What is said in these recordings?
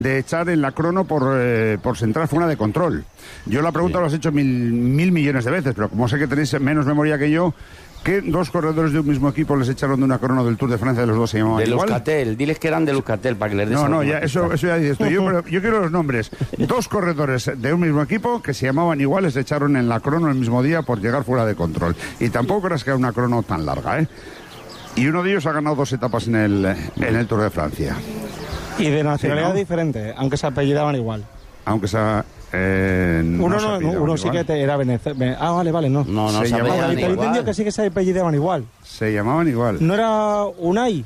de echar en la crono por central fuera de control. Yo la pregunta lo has hecho mil millones de veces, pero como sé que tenéis menos memoria que yo, ¿qué dos corredores de un mismo equipo les echaron de una crono del Tour de Francia? Los dos se llamaban igual. De Euskaltel, diles que eran de Euskaltel para que les des. No, ya, eso ya dices tú. Yo quiero los nombres. Dos corredores de un mismo equipo que se llamaban igual, les echaron en la crono el mismo día por llegar fuera de control. Y tampoco creas que era una crono tan larga, ¿eh? Y uno de ellos ha ganado 2 etapas en el Tour de Francia. Y de nacionalidad sí, ¿no? diferente, aunque se apellidaban igual. Aunque sea... uno sí que era Venezuela. Vale, no. No se apellidaban igual. Entendido que sí que se apellidaban igual. Se llamaban igual. ¿No era Unai?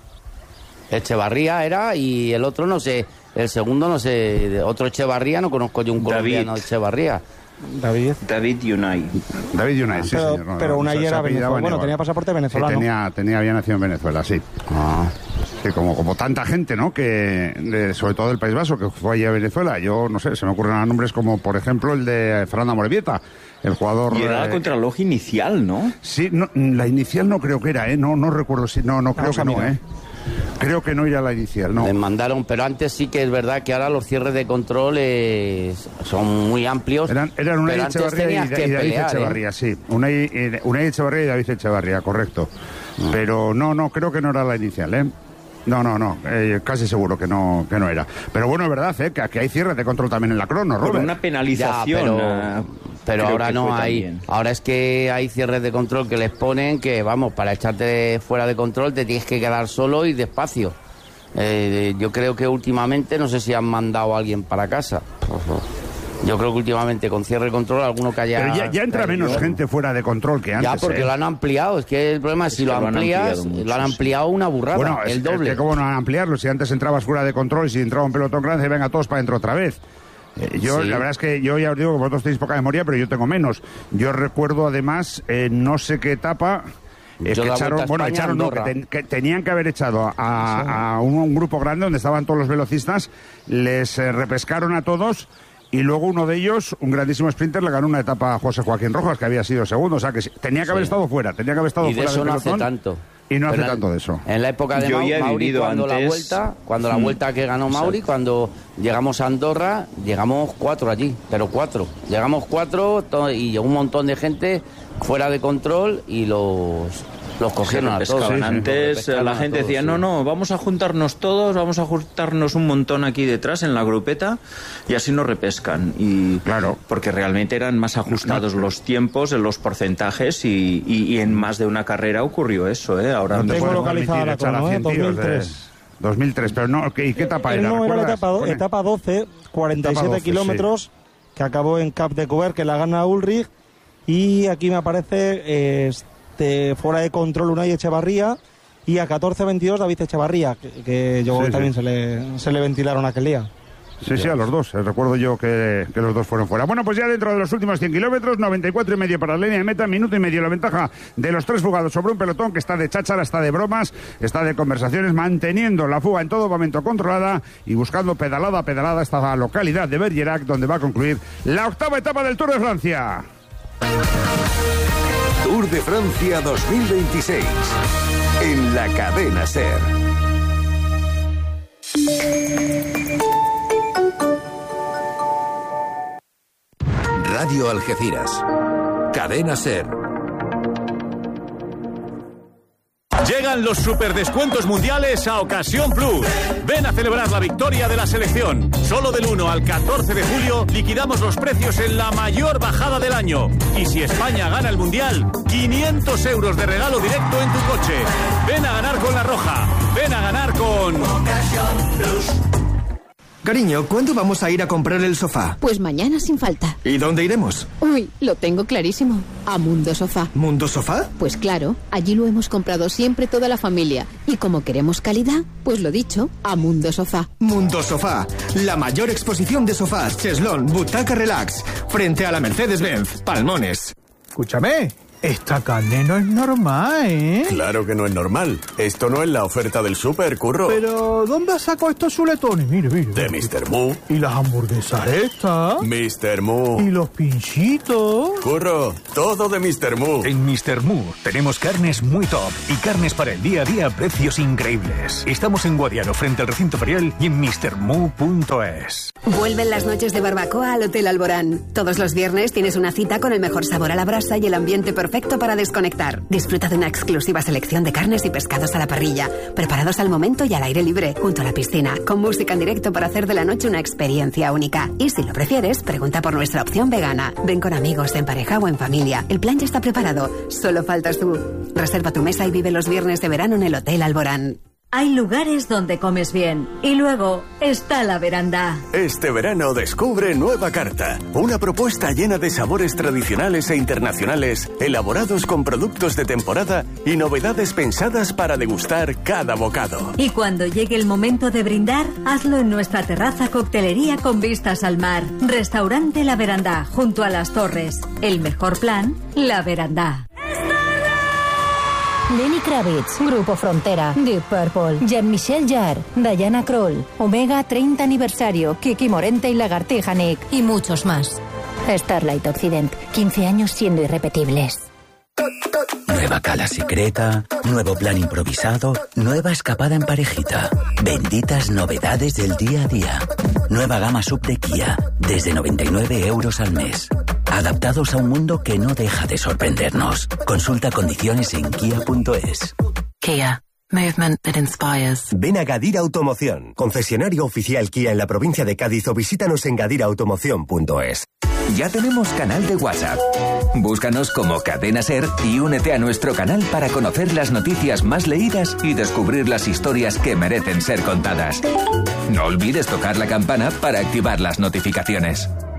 Echevarría era, y el otro no sé, el segundo no sé, otro Echevarría, no conozco yo un colombiano de Echevarría. David y Unai. David y Unai, sí, pero, señor. Pero Unai era venezolano. Bueno, tenía pasaporte venezolano. Sí, había nacido en Venezuela, sí. Sí, como tanta gente, ¿no? Sobre todo del País Vasco, que fue allí a Venezuela. Yo, no sé, se me ocurren a nombres como, por ejemplo, el de Fernando Amorebieta, el jugador... Y era la contrarreloj inicial, ¿no? Sí, no, la inicial no creo que era, ¿eh? No recuerdo si... No creo que no, ¿eh? Creo que no era la inicial, no. Les mandaron, pero antes sí que es verdad que ahora los cierres de control son muy amplios. Eran Unai Echevarría y David Echevarría, sí. Unai Echevarría y David Echevarría, correcto. Pero no, creo que no era la inicial, ¿eh? No, casi seguro que no era. Pero bueno, es verdad, que hay cierres de control también en la crono, Robert. Con una penalización. Ya, pero ahora no hay. También. Ahora es que hay cierres de control que les ponen que, vamos, para echarte fuera de control te tienes que quedar solo y despacio. Yo creo que últimamente, no sé si han mandado a alguien para casa. Yo creo que últimamente con cierre de control alguno que haya... Pero ya entra menos gente fuera de control que antes. Ya, porque lo han ampliado. Es que el problema es si lo amplías, lo han ampliado una burrada, bueno, el doble. Es que cómo no van a ampliarlo, si antes entrabas fuera de control y si entraba un pelotón grande, venga todos para dentro otra vez. Sí. La verdad es que yo ya os digo que vosotros tenéis poca memoria, pero yo tengo menos. Yo recuerdo además, no sé qué etapa... que tenían que haber echado a un grupo grande donde estaban todos los velocistas, les repescaron a todos... Y luego uno de ellos, un grandísimo sprinter, le ganó una etapa a José Joaquín Rojas, que había sido segundo. O sea, que tenía que haber estado fuera, fuera del pelotón. Y de eso no hace tanto. Y no hace tanto de eso. En la época de Mauri, cuando la vuelta que ganó Mauri, cuando llegamos a Andorra, llegamos 4 allí, pero 4. Llegamos 4 y llegó un montón de gente fuera de control y los cogieron a todos. Antes la gente decía, no, vamos a juntarnos todos, vamos a juntarnos un montón aquí detrás en la grupeta y así nos repescan. Y claro, porque realmente eran más ajustados los tiempos, los porcentajes y en más de una carrera ocurrió eso, ¿eh? Ahora no tengo localizada la crono, 2003, pero no, ¿y qué etapa era? No, era la etapa 12, 47 kilómetros, sí, que acabó en Cap de Couvert, que la gana Ulrich, y aquí me aparece... fuera de control Unai Echevarría y a 14-22 David Echevarría, que yo también se le ventilaron aquel día. Sí, a los dos. Recuerdo yo que los dos fueron fuera. Bueno, pues ya dentro de los últimos 100 kilómetros, 94,5 para la línea de meta, minuto y medio la ventaja de los 3 fugados sobre un pelotón que está de cháchara, está de bromas, está de conversaciones, manteniendo la fuga en todo momento controlada y buscando pedalada a pedalada esta localidad de Bergerac, donde va a concluir la 8ª etapa del Tour de Francia. Tour de Francia 2026 en la cadena SER. Radio Algeciras. Cadena SER. Llegan los superdescuentos mundiales a Ocasión Plus. Ven a celebrar la victoria de la selección. Solo del 1 al 14 de julio liquidamos los precios en la mayor bajada del año. Y si España gana el mundial, 500 euros de regalo directo en tu coche. Ven a ganar con La Roja. Ven a ganar con Ocasión Plus. Cariño, ¿cuándo vamos a ir a comprar el sofá? Pues mañana sin falta. ¿Y dónde iremos? Uy, lo tengo clarísimo. A Mundo Sofá. ¿Mundo Sofá? Pues claro, allí lo hemos comprado siempre toda la familia. Y como queremos calidad, pues lo dicho, a Mundo Sofá. Mundo Sofá, la mayor exposición de sofás, cheslón, butaca relax, frente a la Mercedes-Benz, Palmones. Escúchame, Esta carne no es normal, ¿eh? Claro que no es normal. Esto no es la oferta del súper, Curro. Pero, ¿dónde sacó estos chuletones? Mire. De Mr. Moo. ¿Y las hamburguesas estas? Mr. Moo. ¿Y los pinchitos? Curro, todo de Mr. Moo. En Mr. Moo tenemos carnes muy top y carnes para el día a día a precios increíbles. Estamos en Guadiaro, frente al recinto ferial, y en mrmoo.es. Vuelven las noches de barbacoa al Hotel Alborán. Todos los viernes tienes una cita con el mejor sabor a la brasa y el ambiente perfecto para desconectar. Disfruta de una exclusiva selección de carnes y pescados a la parrilla, preparados al momento y al aire libre, junto a la piscina, con música en directo para hacer de la noche una experiencia única. Y si lo prefieres, pregunta por nuestra opción vegana. Ven con amigos, en pareja o en familia. El plan ya está preparado. Solo faltas tú. Reserva tu mesa y vive los viernes de verano en el Hotel Alborán. Hay lugares donde comes bien y luego está la Verandá. Este verano descubre Nueva Carta, una propuesta llena de sabores tradicionales e internacionales, elaborados con productos de temporada y novedades pensadas para degustar cada bocado. Y cuando llegue el momento de brindar, hazlo en nuestra terraza coctelería con vistas al mar. Restaurante La Verandá, junto a las Torres. El mejor plan, La Verandá. Lenny Kravitz, Grupo Frontera, Deep Purple, Jean-Michel Jarre, Diana Krall, Omega 30 aniversario, Kiki Morente y Lagartija Nick y muchos más. Starlight Occident, 15 años siendo irrepetibles. Nueva cala secreta, nuevo plan improvisado, nueva escapada en parejita. Benditas novedades del día a día. Nueva gama sub de Kia, desde 99 euros al mes. Adaptados a un mundo que no deja de sorprendernos. Consulta condiciones en kia.es. Kia. Movement that inspires. Ven a Gadir Automoción, concesionario oficial Kia en la provincia de Cádiz, o visítanos en gadirautomoción.es. Ya tenemos canal de WhatsApp. Búscanos como Cadena Ser y únete a nuestro canal para conocer las noticias más leídas y descubrir las historias que merecen ser contadas. No olvides tocar la campana para activar las notificaciones.